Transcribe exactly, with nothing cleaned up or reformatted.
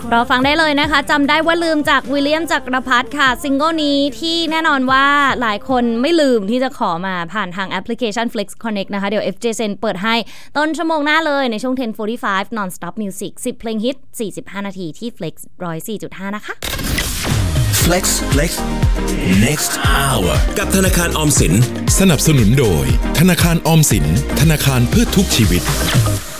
รอฟังได้เลยนะคะจำได้ว่าลืมจากวิลเลียมจักรพัฒน์ค่ะซิงเกิลนี้ที่แน่นอนว่าหลายคนไม่ลืมที่จะขอมาผ่านทางแอปพลิเคชัน Flex Connect นะคะเดี๋ยว เอฟ เจ Sen เปิดให้ต้นชั่วโมงหน้าเลยในช่วง ten forty-five Non-Stop Music สิบเพลงฮิตสี่สิบห้านาทีที่ Flex หนึ่งร้อยสี่จุดห้า นะคะ Flex Flex Next Hour กับธนาคารออมสินสนับสนุนโดยธนาคารออมสินธนาคารเพื่อทุกชีวิต